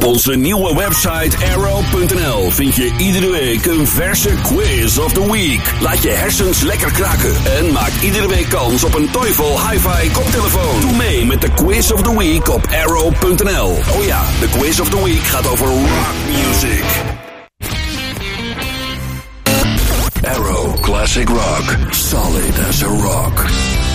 Op onze nieuwe website arrow.nl vind je iedere week een verse quiz of the week. Laat je hersens lekker kraken en maak iedere week kans op een Teufel Hi-Fi koptelefoon. Doe mee met de quiz of the week op arrow.nl. Oh ja, de quiz of the week gaat over rock music. Arrow Classic Rock, solid as a rock.